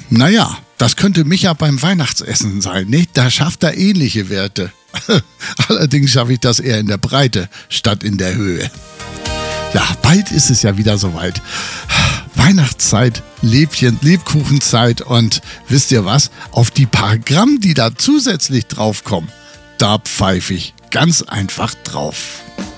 Naja, das könnte Micha beim Weihnachtsessen sein, nicht? Da schafft er ähnliche Werte. Allerdings schaffe ich das eher in der Breite statt in der Höhe. Ja, bald ist es ja wieder soweit. Weihnachtszeit, Lebkuchenzeit und wisst ihr was? Auf die paar Gramm, die da zusätzlich draufkommen, da pfeife ich ganz einfach drauf.